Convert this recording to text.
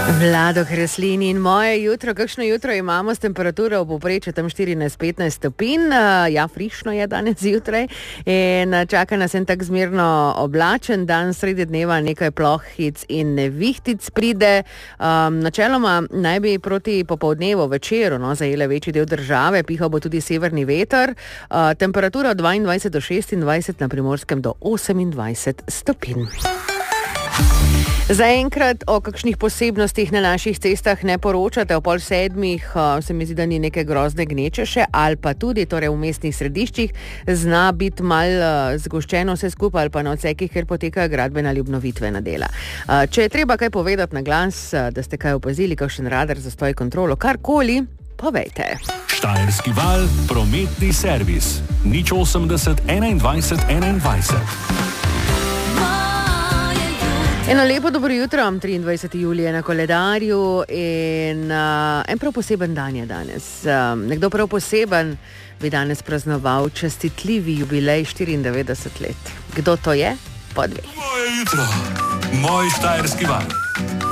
Vlado Kreslin in moje jutro, kakšno jutro imamo s temperaturo v povprečju tam 14-15 stopinj, ja, frišno je danes zjutraj in čaka nas en tak zmerno oblačen dan, sredi dneva nekaj plohic in nevihtic pride. Načeloma naj bi proti popoldnevu večeru zajele večji del države, pihal bo tudi severni veter, temperatura od 22 do 26, na Primorskem do 28 stopinj. Zaenkrat o kakšnih posebnostih na naših cestah ne poročate, o 6:30 se mi zdi, da ni neke grozne gneče še, ali pa tudi torej v mestnih središčih zna biti malo zgoščeno vse skupaj, ali pa na odsekih, kjer potekajo gradbena ali obnovitvena dela. Če je treba kaj povedati na glas, da ste kaj opazili, kakšen radar, zastoj, kontrolo, karkoli, povejte. Štajerski val, prometni servis. 080 21 21. Eno lepo dobro jutro, 23. julija na koledarju in en prav poseben dan je danes. Nekdo prav poseben bi danes praznoval častitljivi jubilej 94 let. Kdo to je? Po dveh. Moje jutro, moj štajerski val.